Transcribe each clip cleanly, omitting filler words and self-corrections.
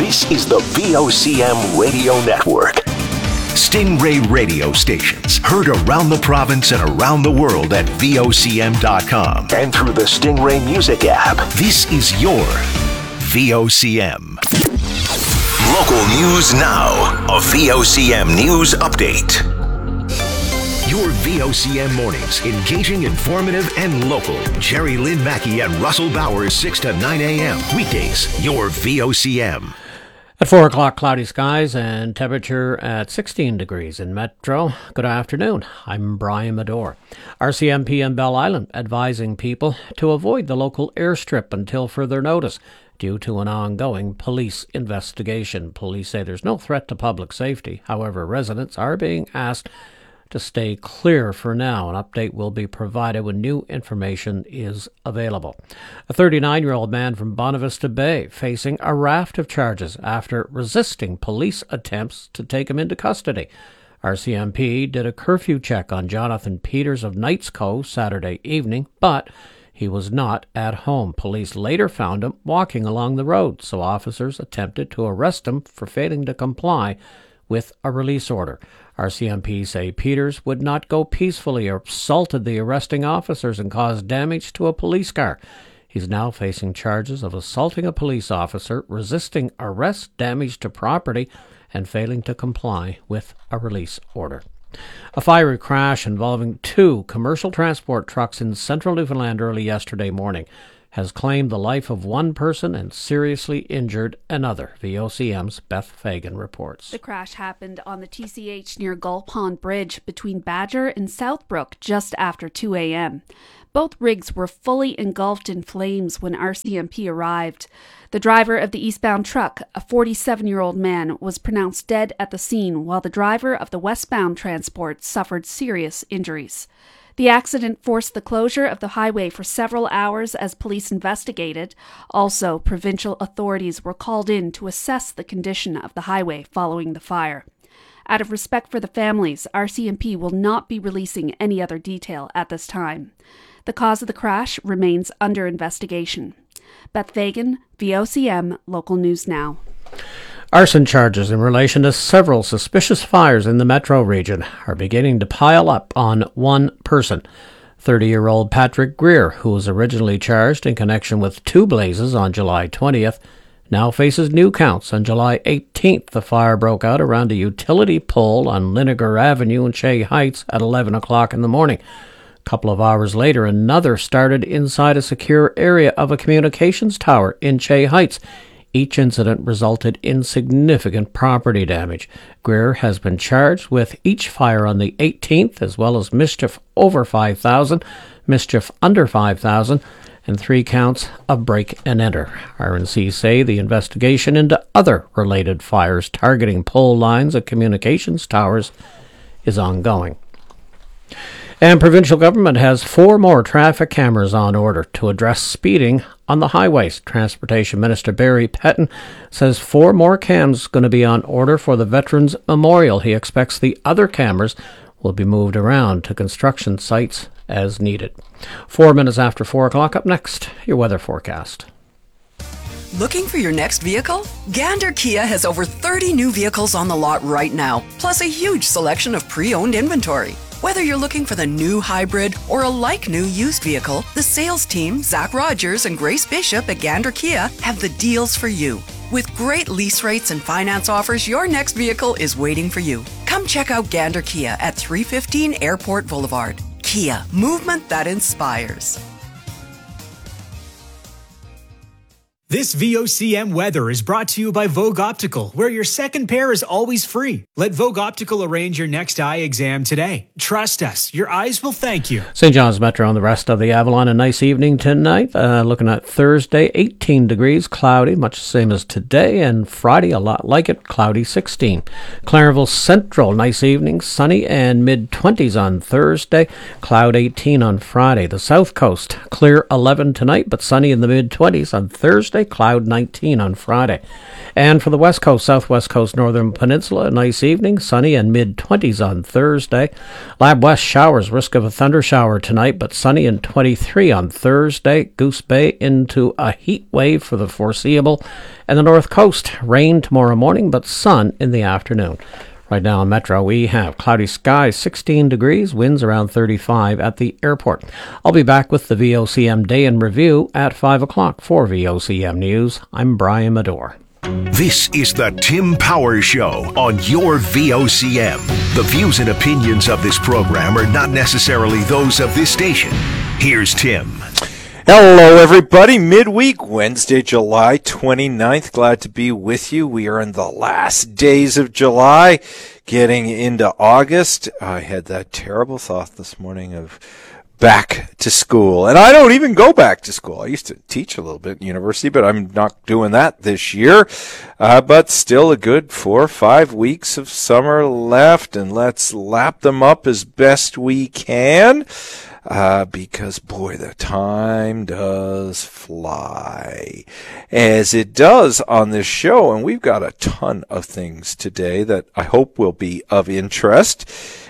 This is the VOCM Radio Network. Stingray radio stations heard around the province and around the world at VOCM.com and through the Stingray Music app. This is your VOCM. Local news now. A VOCM news update. Your VOCM mornings, engaging, informative, and local. Jerry Lynn Mackey and Russell Bowers, 6 to 9 a.m. Weekdays, your VOCM. At 4 o'clock, cloudy skies and temperature at 16 degrees in Metro. Good afternoon. I'm Brian Medore. RCMP in Bell Island advising people to avoid the local airstrip until further notice due to an ongoing police investigation. Police say there's no threat to public safety. However, residents are being asked to stay clear for now. An update will be provided when new information is available. A 39-year-old man from Bonavista Bay facing a raft of charges after resisting police attempts to take him into custody. RCMP did a curfew check on Jonathan Peters of Knights Cove Saturday evening, but he was not at home. Police later found him walking along the road, so officers attempted to arrest him for failing to comply with a release order. RCMP say Peters would not go peacefully, assaulted the arresting officers and caused damage to a police car. He's now facing charges of assaulting a police officer, resisting arrest, damage to property, and failing to comply with a release order. A fiery crash involving two commercial transport trucks in central Newfoundland early yesterday morning has claimed the life of one person and seriously injured another. VOCM's Beth Fagan reports. The crash happened on the TCH near Gull Pond Bridge between Badger and Southbrook just after 2 a.m. Both rigs were fully engulfed in flames when RCMP arrived. The driver of the eastbound truck, a 47-year-old man, was pronounced dead at the scene, while the driver of the westbound transport suffered serious injuries. The accident forced the closure of the highway for several hours as police investigated. Also, provincial authorities were called in to assess the condition of the highway following the fire. Out of respect for the families, RCMP will not be releasing any other detail at this time. The cause of the crash remains under investigation. Beth Fagan, VOCM, Local News Now. Arson charges in relation to several suspicious fires in the Metro region are beginning to pile up on one person. 30-year-old Patrick Greer, who was originally charged in connection with two blazes on July 20th, now faces new counts. On July 18th, the fire broke out around a utility pole on Linnegar Avenue in Shea Heights at 11 o'clock in the morning. A couple of hours later, another started inside a secure area of a communications tower in Shea Heights. Each incident resulted in significant property damage. Greer has been charged with each fire on the 18th, as well as mischief over 5,000, mischief under 5,000, and 3 counts of break and enter. RNC say the investigation into other related fires targeting pole lines at communications towers is ongoing. And provincial government has 4 more traffic cameras on order to address speeding on the highways. Transportation Minister Barry Pettin says 4 more cams going to be on order for the Veterans Memorial. He expects the other cameras will be moved around to construction sites as needed. 4 minutes after 4 o'clock, up next, your weather forecast. Looking for your next vehicle? Gander Kia has over 30 new vehicles on the lot right now, plus a huge selection of pre-owned inventory. Whether you're looking for the new hybrid or a like-new used vehicle, the sales team, Zach Rogers and Grace Bishop at Gander Kia, have the deals for you. With great lease rates and finance offers, your next vehicle is waiting for you. Come check out Gander Kia at 315 Airport Boulevard. Kia, movement that inspires. This VOCM weather is brought to you by Vogue Optical, where your second pair is always free. Let Vogue Optical arrange your next eye exam today. Trust us, your eyes will thank you. St. John's Metro and the rest of the Avalon, a nice evening tonight. Looking at Thursday, 18 degrees, cloudy, much the same as today, and Friday, a lot like it, cloudy, 16. Clarenville Central, nice evening, sunny and mid-20s on Thursday, cloud 18 on Friday. The South Coast, clear 11 tonight, but sunny in the mid-20s on Thursday. Thursday, cloud 19 on Friday. And for the West Coast, Southwest Coast, Northern Peninsula, a nice evening, sunny and mid-20s on Thursday. Lab West showers, risk of a thunder shower tonight, but sunny and 23 on Thursday. Goose Bay into a heat wave for the foreseeable. And the North Coast, rain tomorrow morning, but sun in the afternoon. Right now in Metro, we have cloudy skies, 16 degrees, winds around 35 at the airport. I'll be back with the VOCM Day in Review at 5 o'clock for VOCM News. I'm Brian Medore. This is the Tim Power Show on your VOCM. The views and opinions of this program are not necessarily those of this station. Here's Tim. Hello, everybody. Midweek, Wednesday, July 29th. Glad to be with you. We are in the last days of July, getting into August. I had that terrible thought this morning of back to school. And I don't even go back to school. I used to teach a little bit in university, but I'm not doing that this year. But still a good 4 or 5 weeks of summer left, and let's lap them up as best we can. Because, boy, the time does fly, as it does on this show. And we've got a ton of things today that I hope will be of interest.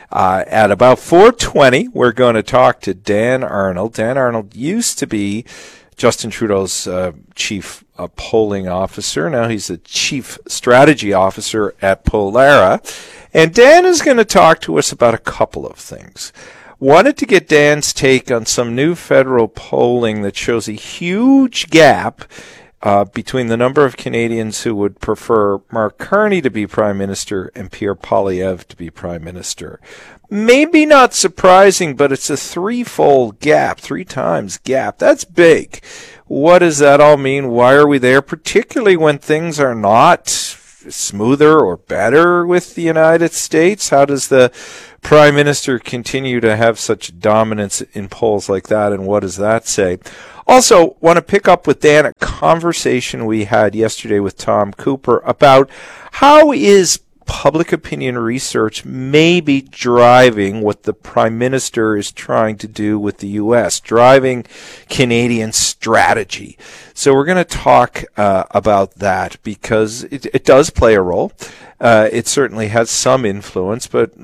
At about 4:20, we're going to talk to Dan Arnold. Dan Arnold used to be Justin Trudeau's chief polling officer. Now he's the chief strategy officer at Polara. And Dan is going to talk to us about a couple of things. Wanted to get Dan's take on some new federal polling that shows a huge gap between the number of Canadians who would prefer Mark Carney to be Prime Minister and Pierre Poilievre to be Prime Minister. Maybe not surprising, but it's a threefold gap, 3 times gap. That's big. What does that all mean? Why are we there? Particularly when things are not smoother or better with the United States? How does the Prime Minister continue to have such dominance in polls like that, and what does that say? Also, want to pick up with Dan a conversation we had yesterday with Tom Cooper about how is public opinion research maybe driving what the Prime Minister is trying to do with the U.S., driving Canadian strategy. So we're going to talk about that because it does play a role. It certainly has some influence, but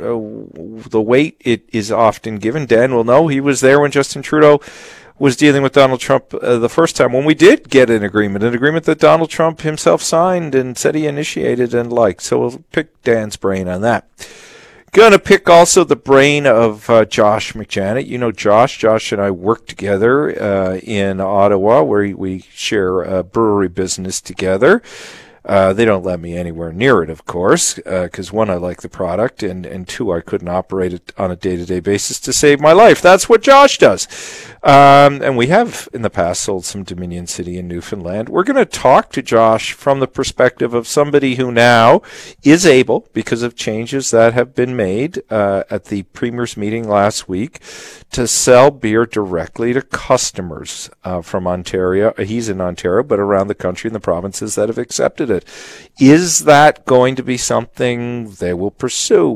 the weight it is often given. Dan will know. He was there when Justin Trudeau was dealing with Donald Trump the first time, when we did get an agreement that Donald Trump himself signed and said he initiated and liked. So we'll pick Dan's brain on that. Going to pick also the brain of Josh McJanet. You know Josh. Josh and I work together in Ottawa, where we share a brewery business together. They don't let me anywhere near it, of course, because 1, I like the product, and 2, I couldn't operate it on a day-to-day basis to save my life. That's what Josh does. And we have, in the past, sold some Dominion City in Newfoundland. We're going to talk to Josh from the perspective of somebody who now is able, because of changes that have been made at the Premier's meeting last week, to sell beer directly to customers from Ontario. He's in Ontario, but around the country and the provinces that have accepted it. Is that going to be something they will pursue?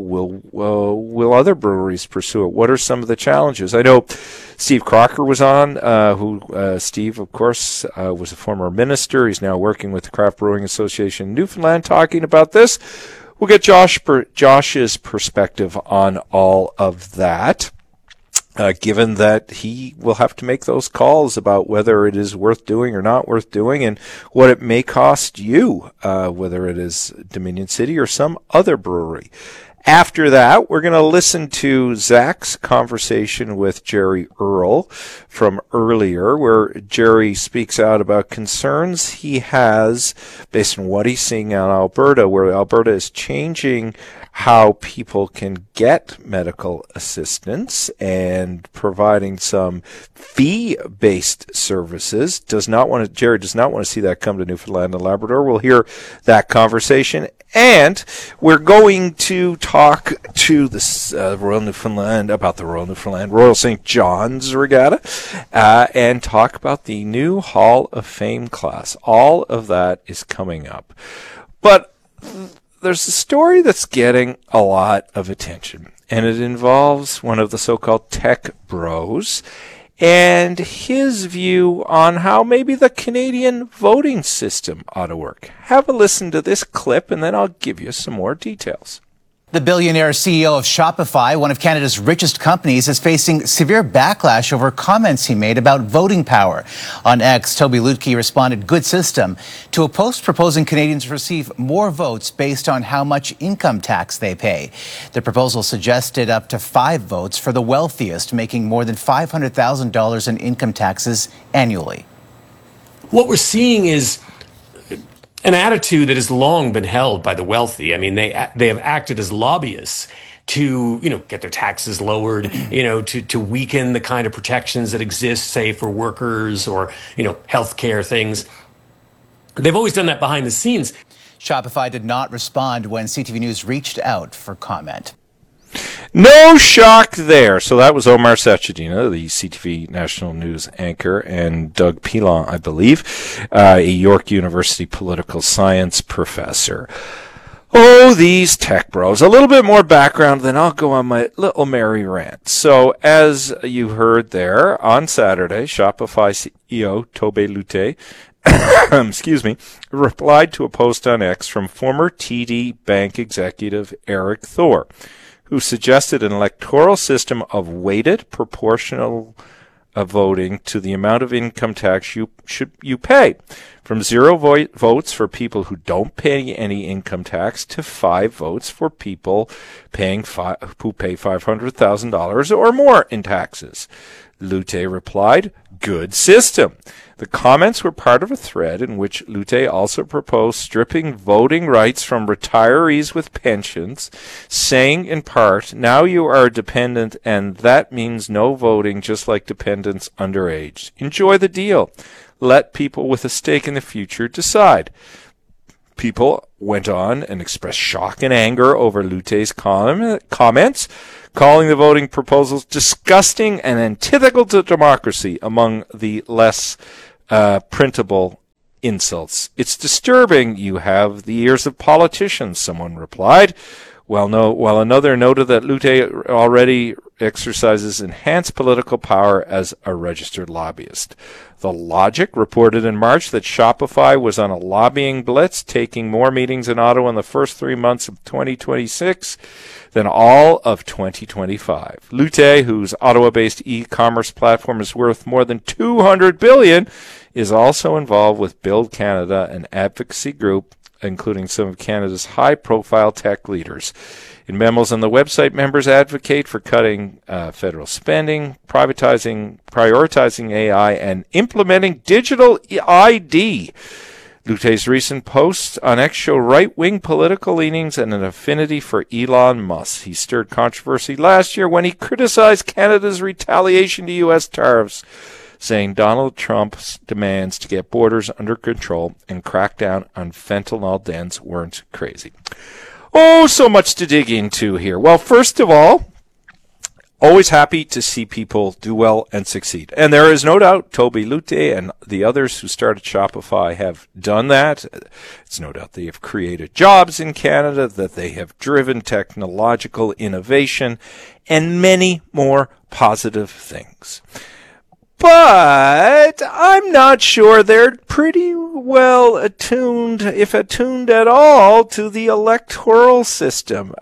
Will other breweries pursue it? What are some of the challenges? I know Steve Crocker was on, Steve, of course, was a former minister. He's now working with the Craft Brewing Association in Newfoundland talking about this. We'll get Josh's perspective on all of that. Given that he will have to make those calls about whether it is worth doing or not worth doing, and what it may cost you, whether it is Dominion City or some other brewery. After that, we're going to listen to Zach's conversation with Jerry Earl from earlier, where Jerry speaks out about concerns he has based on what he's seeing in Alberta, where Alberta is changing how people can get medical assistance and providing some fee-based services. Jerry does not want to see that come to Newfoundland and Labrador. We'll hear that conversation. And we're going to talk to the Royal Newfoundland, about the Royal Newfoundland Royal St. John's Regatta, and talk about the new Hall of Fame class. All of that is coming up. But there's a story that's getting a lot of attention, and it involves one of the so-called tech bros and his view on how maybe the Canadian voting system ought to work. Have a listen to this clip, and then I'll give you some more details. The billionaire CEO of Shopify, one of Canada's richest companies, is facing severe backlash over comments he made about voting power. On X, Toby Lutke responded, "Good system," to a post proposing Canadians receive more votes based on how much income tax they pay. The proposal suggested up to 5 votes for the wealthiest, making more than $500,000 in income taxes annually. What we're seeing is an attitude that has long been held by the wealthy. I mean, they have acted as lobbyists to, get their taxes lowered, to weaken the kind of protections that exist, say, for workers or, healthcare things. They've always done that behind the scenes. Shopify did not respond when CTV News reached out for comment. No shock there. So that was Omar Sachedina, the CTV National News anchor, and Doug Pilon, I believe, a York University political science professor. Oh, these tech bros. A little bit more background, then I'll go on my little merry rant. So as you heard there, on Saturday, Shopify CEO Toby Lutke replied to a post on X from former TD Bank executive Eric Thor, who suggested an electoral system of weighted proportional voting to the amount of income tax you pay, from 0 votes for people who don't pay any income tax to 5 votes for people who pay $500,000 or more in taxes. Lutke replied, "Good system." The comments were part of a thread in which Lutke also proposed stripping voting rights from retirees with pensions, saying in part, "Now you are a dependent and that means no voting, just like dependents underage. Enjoy the deal. Let people with a stake in the future decide." People went on and expressed shock and anger over Lutke's comments, calling the voting proposals disgusting and antithetical to democracy, among the less printable insults. "It's disturbing you have the ears of politicians," someone replied, while another noted that Lutke already exercises enhanced political power as a registered lobbyist. The Logic reported in March that Shopify was on a lobbying blitz, taking more meetings in Ottawa in the first 3 months of 2026 than all of 2025. Lutke, whose Ottawa-based e-commerce platform is worth more than $200 billion, is also involved with Build Canada, an advocacy group including some of Canada's high-profile tech leaders. In memos on the website, members advocate for cutting federal spending, prioritizing AI, and implementing digital ID. Lutke's recent posts on X show right-wing political leanings and an affinity for Elon Musk. He stirred controversy last year when he criticized Canada's retaliation to U.S. tariffs, saying Donald Trump's demands to get borders under control and crack down on fentanyl dens weren't crazy. Oh, so much to dig into here. Well, first of all, always happy to see people do well and succeed. And there is no doubt Toby Lutke and the others who started Shopify have done that. It's no doubt they have created jobs in Canada, that they have driven technological innovation, and many more positive things. But I'm not sure they're pretty well attuned, if attuned at all, to the electoral system.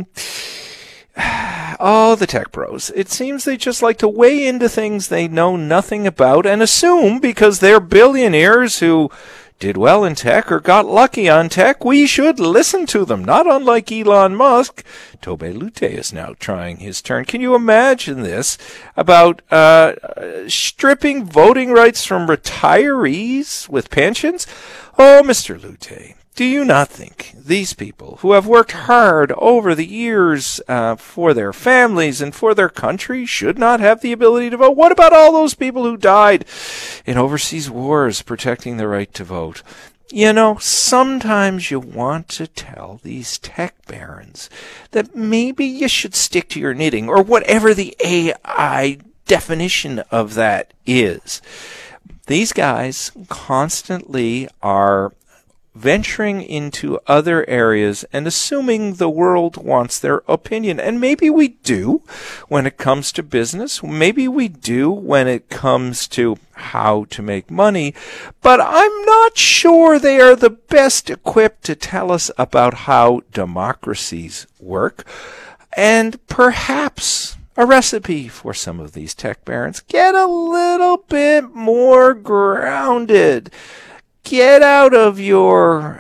Oh, the tech bros. It seems they just like to weigh into things they know nothing about and assume because they're billionaires who did well in tech or got lucky on tech, we should listen to them. Not unlike Elon Musk. Toby Lutke is now trying his turn. Can you imagine this about stripping voting rights from retirees with pensions? Oh, Mr. Lutke, do you not think these people who have worked hard over the years for their families and for their country should not have the ability to vote? What about all those people who died in overseas wars protecting the right to vote? You know, sometimes you want to tell these tech barons that maybe you should stick to your knitting, or whatever the AI definition of that is. These guys constantly are venturing into other areas and assuming the world wants their opinion. And maybe we do when it comes to business. Maybe we do when it comes to how to make money. But I'm not sure they are the best equipped to tell us about how democracies work. And perhaps a recipe for some of these tech barons: get a little bit more grounded. Get out of your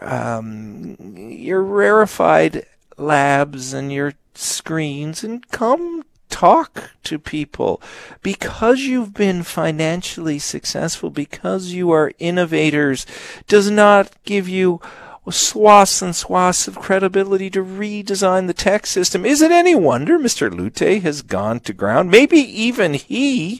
rarefied labs and your screens and come talk to people. Because you've been financially successful, because you are innovators, does not give you swaths and swaths of credibility to redesign the tech system. Is it any wonder Mr. Luthe has gone to ground? Maybe even he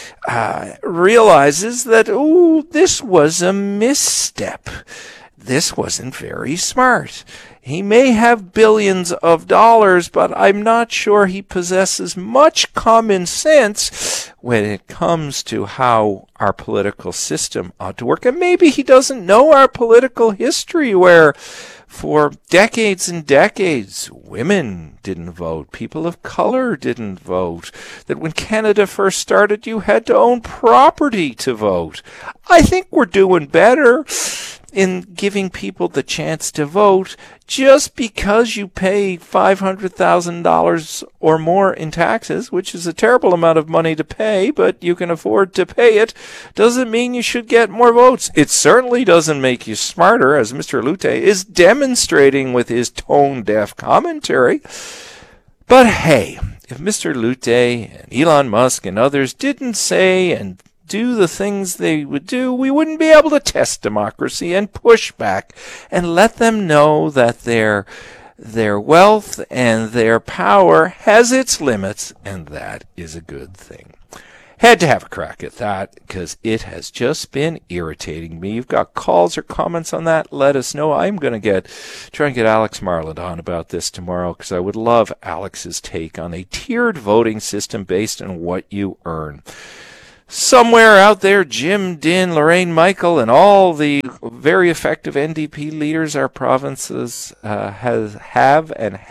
realizes that, this was a misstep. This wasn't very smart. He may have billions of dollars, but I'm not sure he possesses much common sense when it comes to how our political system ought to work. And maybe he doesn't know our political history, where for decades and decades, women didn't vote, people of color didn't vote, that when Canada first started, you had to own property to vote. I think we're doing better in giving people the chance to vote. Just because you pay $500,000 or more in taxes, which is a terrible amount of money to pay, but you can afford to pay it, doesn't mean you should get more votes. It certainly doesn't make you smarter, as Mr. Luthe is demonstrating with his tone-deaf commentary. But hey, if Mr. Luthe and Elon Musk and others didn't say and do the things they would do, we wouldn't be able to test democracy and push back and let them know that their wealth and their power has its limits, and that is a good thing. Had to have a crack at that because it has just been irritating me. You've got calls or comments on that? Let us know. I'm going to try and get Alex Marland on about this tomorrow, because I would love Alex's take on a tiered voting system based on what you earn. Somewhere out there, Jim Dinn, Lorraine Michael, and all the very effective NDP leaders our provinces have and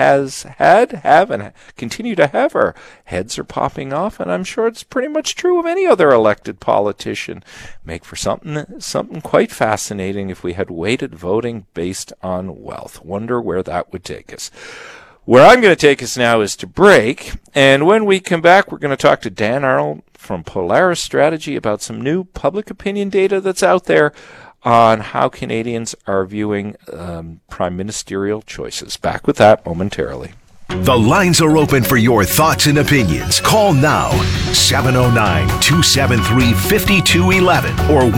continue to have, our heads are popping off, and I'm sure it's pretty much true of any other elected politician. Make for something quite fascinating if we had weighted voting based on wealth. Wonder where that would take us. Where I'm going to take us now is to break, and when we come back, we're going to talk to Dan Arnold from Polaris Strategy about some new public opinion data that's out there on how Canadians are viewing prime ministerial choices. Back with that momentarily. The lines are open for your thoughts and opinions. Call now, 709-273-5211 or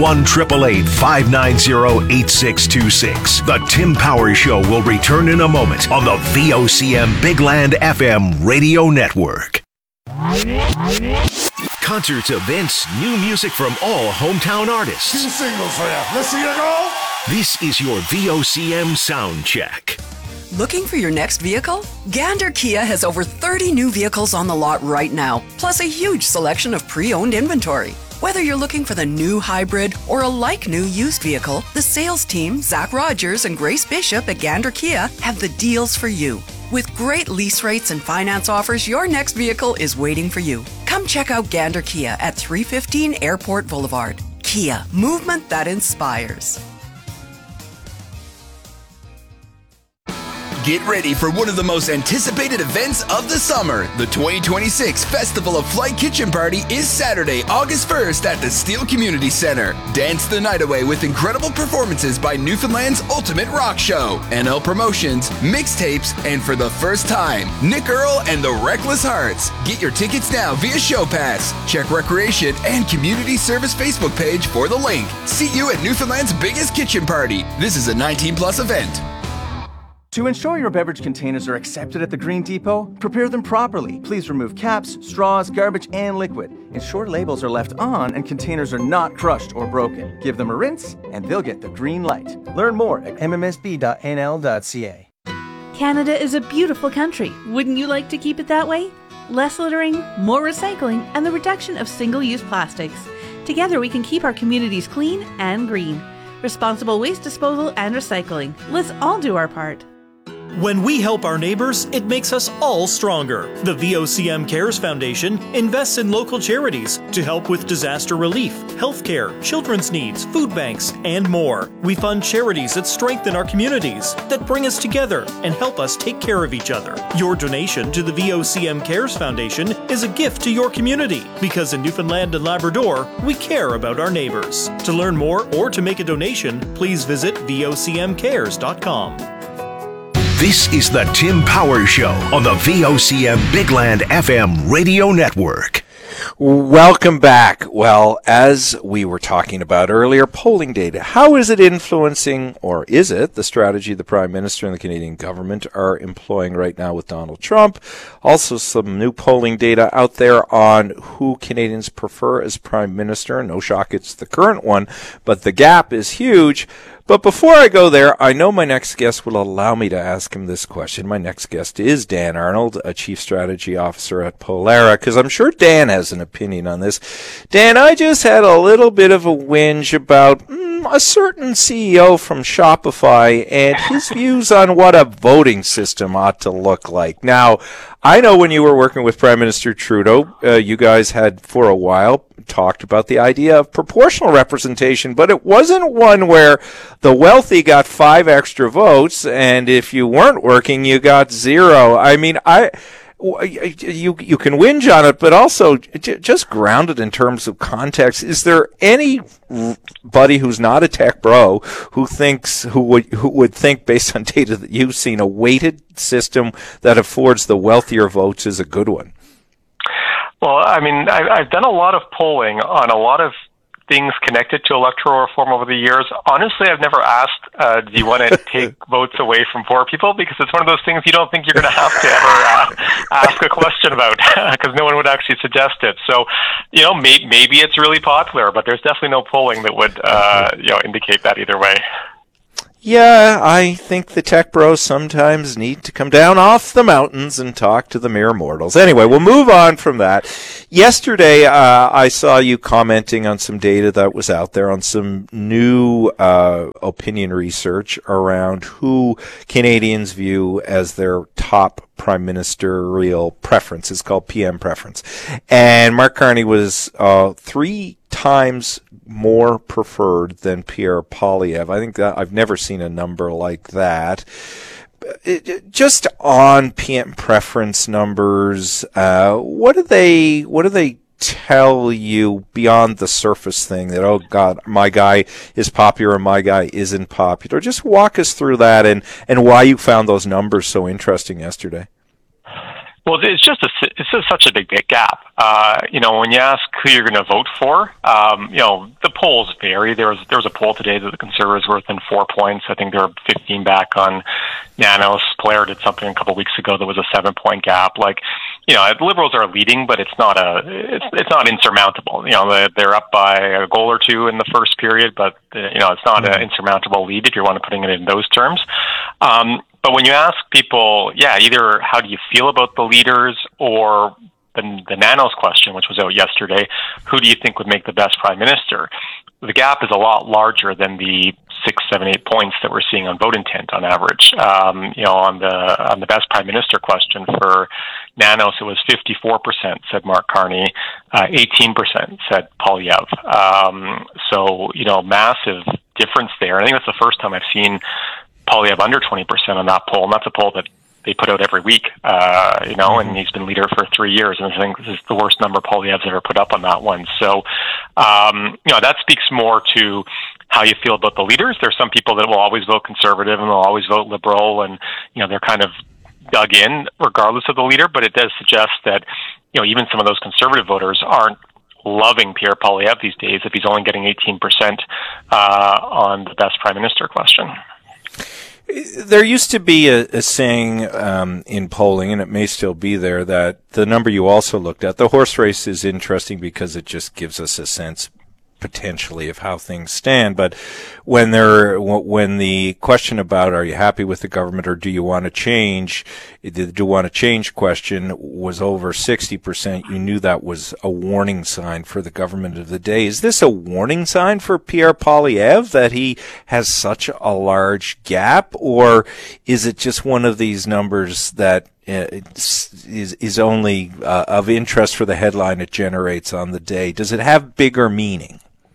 1-888-590-8626. The Tim Powers Show will return in a moment on the VOCM Big Land FM radio network. Concerts, events, new music from all hometown artists. 2 singles for you. Let's see you go. This is your VOCM sound check. Looking for your next vehicle? Gander Kia has over 30 new vehicles on the lot right now, plus a huge selection of pre-owned inventory. Whether you're looking for the new hybrid or a like-new used vehicle, the sales team, Zach Rogers and Grace Bishop at Gander Kia, have the deals for you. With great lease rates and finance offers, your next vehicle is waiting for you. Come check out Gander Kia at 315 Airport Boulevard. Kia, movement that inspires. Get ready for one of the most anticipated events of the summer. The 2026 Festival of Flight Kitchen Party is Saturday, August 1st at the Steele Community Center. Dance the night away with incredible performances by Newfoundland's Ultimate Rock Show, NL Promotions, mixtapes, and for the first time, Nick Earl and the Reckless Hearts. Get your tickets now via Show Pass. Check Recreation and Community Service Facebook page for the link. See you at Newfoundland's biggest kitchen party. This is a 19+ event. To ensure your beverage containers are accepted at the Green Depot, prepare them properly. Please remove caps, straws, garbage, and liquid. Ensure labels are left on and containers are not crushed or broken. Give them a rinse, and they'll get the green light. Learn more at mmsb.nl.ca. Canada is a beautiful country. Wouldn't you like to keep it that way? Less littering, more recycling, and the reduction of single-use plastics. Together we can keep our communities clean and green. responsible waste disposal and recycling. Let's all do our part. When we help our neighbors, it makes us all stronger. The VOCM Cares Foundation invests in local charities to help with disaster relief, healthcare, children's needs, food banks, and more. We fund charities that strengthen our communities, that bring us together and help us take care of each other. Your donation to the VOCM Cares Foundation is a gift to your community, because in Newfoundland and Labrador, we care about our neighbors. To learn more or to make a donation, please visit vocmcares.com. This is the Tim Power Show on the VOCM Bigland FM radio network. Welcome back. Well, as we were talking about earlier, polling data. How is it influencing, or is it, the strategy the Prime Minister and the Canadian government are employing right now with Donald Trump? Also, some new polling data out there on who Canadians prefer as Prime Minister. No shock, it's the current one, but the gap is huge. But before I go there, I know my next guest will allow me to ask him this question. My next guest is Dan Arnold, a Chief Strategy Officer at Polara, because I'm sure Dan has an opinion on this. Dan, I just had a little bit of a whinge about a certain CEO from Shopify and his views on what a voting system ought to look like. Now, I know when you were working with Prime Minister Trudeau, you guys had for a while talked about the idea of proportional representation, but it wasn't one where the wealthy got 5 extra votes, and if you weren't working, you got 0. I mean, you can whinge on it, but also just grounded in terms of context. Is there anybody who's not a tech bro who would think, based on data that you've seen, a weighted system that affords the wealthier votes is a good one? Well, I mean, I've done a lot of polling on a lot of things connected to electoral reform over the years. Honestly, I've never asked, do you want to take votes away from poor people? Because it's one of those things you don't think you're going to have to ever ask a question about, because no one would actually suggest it. So, maybe it's really popular, but there's definitely no polling that would, indicate that either way. Yeah, I think the tech bros sometimes need to come down off the mountains and talk to the mere mortals. Anyway, we'll move on from that. Yesterday, I saw you commenting on some data that was out there on some new opinion research around who Canadians view as their top prime ministerial preference. It's called PM preference. And Mark Carney was 3 times more preferred than Pierre Poilievre. I think that I've never seen a number like that. Just on PM preference numbers, what do they tell you beyond the surface thing that, oh God, my guy is popular and my guy isn't popular? Just walk us through that and why you found those numbers so interesting yesterday. Well, it's just such a big gap. When you ask who you're going to vote for, the polls vary. There was a poll today that the Conservatives were within 4 points. I think they were 15 back on Nanos. Blair did something a couple of weeks ago that was a 7-point gap. The Liberals are leading, but it's not insurmountable. They're up by a goal or 2 in the first period, but it's not an insurmountable lead if you want to putting it in those terms. But when you ask people, either how do you feel about the leaders, or the Nanos question, which was out yesterday, who do you think would make the best prime minister? The gap is a lot larger than the 6, 7, 8 points that we're seeing on vote intent on average. On the best prime minister question for Nanos, it was 54% said Mark Carney, 18% said Poilievre. Massive difference there. I think that's the first time I've seen Poilievre under 20% on that poll, and that's a poll that they put out every week, and he's been leader for 3 years, and I think this is the worst number Poilievre's ever put up on that one. So, that speaks more to how you feel about the leaders. There's some people that will always vote Conservative and they'll always vote Liberal, and, they're kind of dug in regardless of the leader, but it does suggest that, even some of those Conservative voters aren't loving Pierre Poilievre these days if he's only getting 18% on the best prime minister question. There used to be a saying in polling, and it may still be there, that the number you also looked at, the horse race is interesting because it just gives us a sense potentially of how things stand. But when the question about are you happy with the government or do you want to change, the do you want to change question was over 60%, you knew that was a warning sign for the government of the day. Is this a warning sign for Pierre Poilievre that he has such a large gap, or is it just one of these numbers that is only of interest for the headline it generates on the day? Does it have bigger meaning?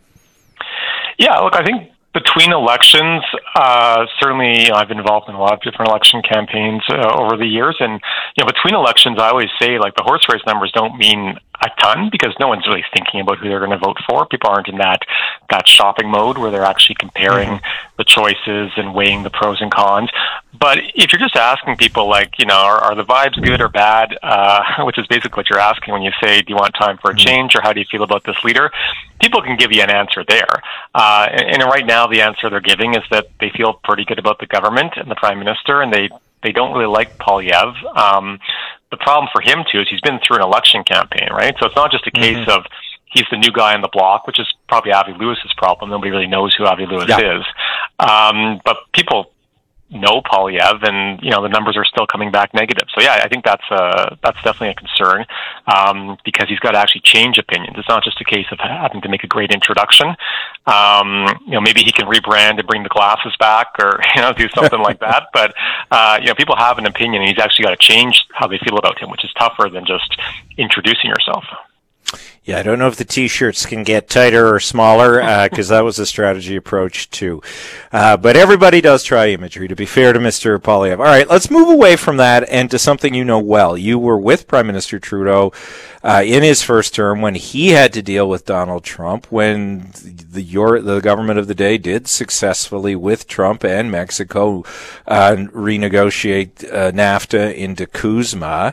Yeah, look, I think between elections, certainly I've been involved in a lot of different election campaigns over the years, and between elections, I always say the horse race numbers don't mean a ton because no one's really thinking about who they're going to vote for. People aren't in that shopping mode where they're actually comparing the choices and weighing the pros and cons. But if you're just asking people are the vibes good or bad, which is basically what you're asking when you say, do you want time for a change or how do you feel about this leader? People can give you an answer there. And right now the answer they're giving is that they feel pretty good about the government and the Prime Minister, and they don't really like Poilievre. The problem for him, too, is he's been through an election campaign, right? So it's not just a case of he's the new guy on the block, which is probably Avi Lewis's problem. Nobody really knows who Avi Lewis is. But people know Poilievre, and the numbers are still coming back negative. So yeah, I think that's definitely a concern because he's got to actually change opinions. It's not just a case of having to make a great introduction. Maybe he can rebrand and bring the glasses back, or do something like that. But people have an opinion, and he's actually got to change how they feel about him, which is tougher than just introducing yourself. Yeah, I don't know if the T-shirts can get tighter or smaller, because that was a strategy approach too. But everybody does try imagery, to be fair to Mr. Poilievre. All right, let's move away from that and to something you know well. You were with Prime Minister Trudeau in his first term when he had to deal with Donald Trump, when the government of the day did successfully, with Trump and Mexico, renegotiate NAFTA into CUSMA.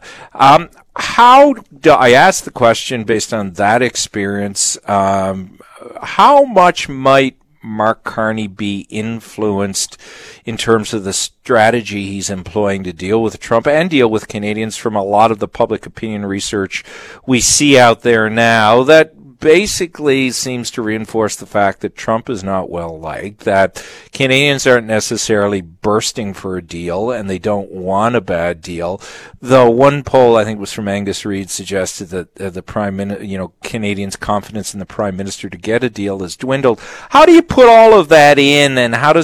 I asked the question based on that experience, how much might Mark Carney be influenced in terms of the strategy he's employing to deal with Trump and deal with Canadians from a lot of the public opinion research we see out there now that basically seems to reinforce the fact that Trump is not well liked, that Canadians aren't necessarily bursting for a deal and they don't want a bad deal. Though one poll, I think was from Angus Reid, suggested that Canadians' confidence in the Prime Minister to get a deal has dwindled. How do you put all of that in, and how does